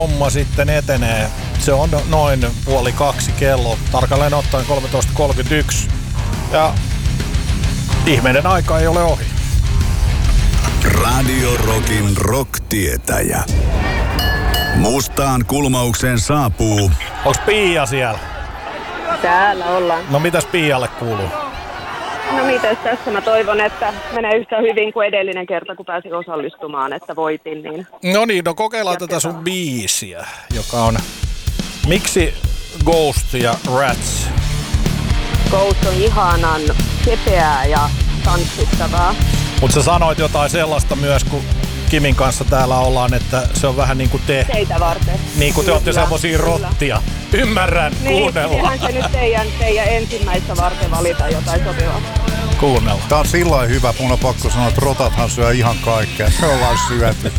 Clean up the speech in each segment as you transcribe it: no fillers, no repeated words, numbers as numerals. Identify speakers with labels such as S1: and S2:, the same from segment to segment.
S1: homma sitten etenee. Se on noin 1:30 kello, tarkalleen ottaen 13.31. Ja ihmeiden aika ei ole ohi.
S2: Radio Rockin rock-tietäjä. Mustaan kulmaukseen saapuu.
S1: Onks Pia siellä?
S3: Täällä ollaan.
S1: No mitäs Pialle kuuluu?
S3: No mites tässä? Mä toivon, että menee yhtä hyvin kuin edellinen kerta, kun pääsin osallistumaan, että voitin. Niin
S1: No niin, no kokeillaan tätä sun biisiä, joka on Miksi Ghost ja Rats?
S3: Ghost on ihanan kepeää ja tanssittavaa.
S1: Mut sä sanoit jotain sellaista myös, kun Kimin kanssa täällä ollaan, että se on vähän niin kuin te.
S3: Teitä varten.
S1: Niin kuin te ootte semmosia rottia. Ymmärrän,
S3: niin,
S1: kuunnellaan.
S3: Niin, se nyt teidän ensimmäistä varten valita jotain sopivaa.
S1: Kuunnellaan.
S4: Tää on sillä hyvä, mun on pakko sanoa, että rotathan syö ihan kaikkea. Se ollaan syöty.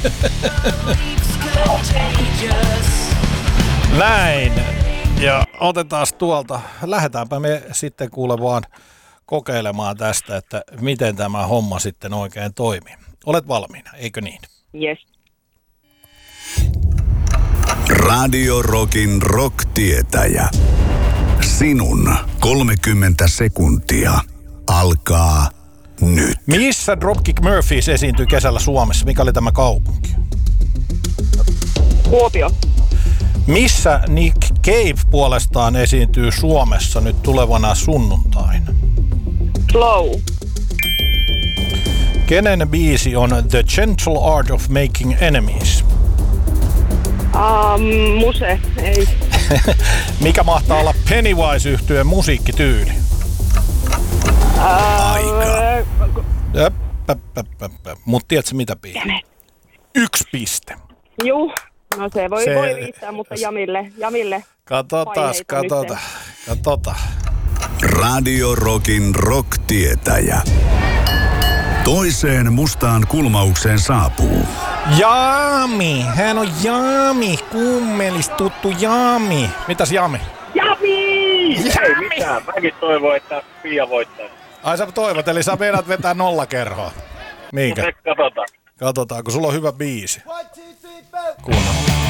S1: Näin. Ja otetaan tuolta. Lähdetäänpä me sitten kuule vaan kokeilemaan tästä, että miten tämä homma sitten oikein toimii. Olet valmiina, eikö niin?
S3: Yes.
S2: Radio Rockin rock-tietäjä. Sinun 30 sekuntia alkaa nyt.
S1: Missä Dropkick Murphys esiintyi kesällä Suomessa? Mikä oli tämä kaupunki?
S3: Kuopio.
S1: Missä Nick Cave puolestaan esiintyy Suomessa nyt tulevana sunnuntaina?
S3: Flow.
S1: Kenen biisi on The Gentle Art of Making Enemies?
S3: Muse. Ei.
S1: Mikä mahtaa olla Pennywise-yhtyeen musiikkityyli?
S2: Aika.
S1: Mut tiedätkö mitä, Pia? 1 piste.
S3: Juu. No se voi riittää, mutta Jamille.
S1: Katsotaan.
S2: Radio Rockin rock-tietäjä. Toiseen mustaan kulmaukseen saapuu.
S1: Jaami! Hän on Jaami! Kummelis tuttu Jaami! Mitäs Jaami?
S5: Jami! Ei mitään. Mäkin toivon, että Pia voittaa.
S1: Ai sä toivot, eli sä meidät vetää 0 kerhoa. Minkä?
S5: Katsotaan.
S1: Katsotaan, kun sulla on hyvä biisi. Kuunnellaan.